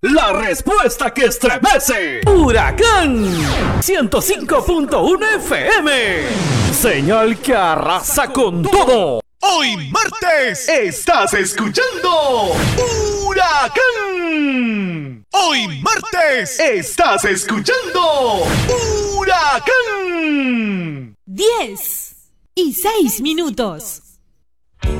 La respuesta que estremece. Huracán 105.1 FM. Señal que arrasa con todo. Hoy martes estás escuchando Huracán. Hoy martes estás escuchando Huracán. 10:06.